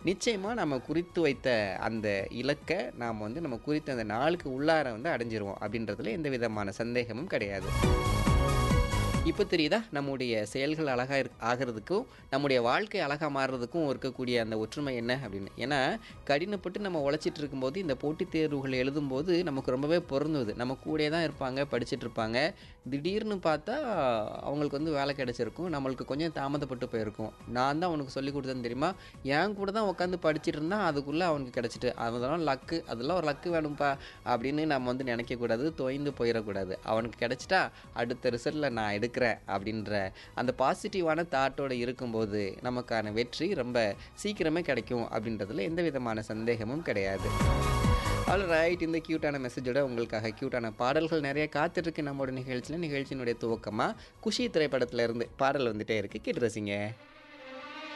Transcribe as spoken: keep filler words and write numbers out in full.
நிச்சயமா நம்ம குறித்து வைத்த அந்த இலக்க நாம் வந்து நம்ம குறித்த அந்த நாளுக்கு உள்ளார வந்து அடைஞ்சிருவோம். அப்படின்றதுல எந்த விதமான சந்தேகமும் கிடையாது. இப்ப தெரியுதா? நம்முடைய செயல்கள் அழகா இருக் ஆகுறதுக்கும், நம்முடைய வாழ்க்கை அழகா மாறுறதுக்கும் இருக்கக்கூடிய அந்த ஒற்றுமை என்ன அப்படின்னு. ஏன்னா, கடினப்பட்டு நம்ம உழைச்சிட்டு இருக்கும்போது, இந்த போட்டித் தேர்வுகள் எழுதும்போது நமக்கு ரொம்பவே பொருந்துது. நம்ம கூடயே தான் இருப்பாங்க, படிச்சுட்டு இருப்பாங்க. திடீர்னு பார்த்தா, அவங்களுக்கு வந்து வேலை கிடைச்சிருக்கும். நம்மளுக்கு கொஞ்சம் தாமதப்பட்டு போயிருக்கும். நான் தான் அவனுக்கு சொல்லிக் குடுத்தேன் தெரியுமா? என் கூட தான் உட்காந்து படிச்சுட்டு இருந்தான். அதுக்குள்ள அவனுக்கு கிடைச்சிட்டு. அதெல்லாம் லக்கு. அதெல்லாம் ஒரு லக்கு வேணும்ப்பா. அப்படின்னு நம்ம வந்து நினைக்கக்கூடாது. தொய்ந்து போயிறக்கூடாது. அவனுக்கு கிடைச்சிட்டா, அடுத்த ரிசல்ட்ல நான் எடுக்கிறேன் அப்படின்ற அந்த பாசிட்டிவான தாட்டோட இருக்கும்போது, நமக்கான வெற்றி ரொம்ப சீக்கிரமே கிடைக்கும் அப்படின்றதுல எந்த விதமான சந்தேகமும் கிடையாது. ஆல்ரைட். இந்த கியூட்டான மெசேஜோட உங்களுக்காக கியூட்டான பாடல்கள் நெறைய காத்துட்ருக்கு நம்மோட நிகழ்ச்சியில. நிகழ்ச்சியினுடைய துவக்கமா குஷி திரைப்படத்துல இருந்து பாடல் வந்துட்டே இருக்கு. கேட்டு ரசிங்க.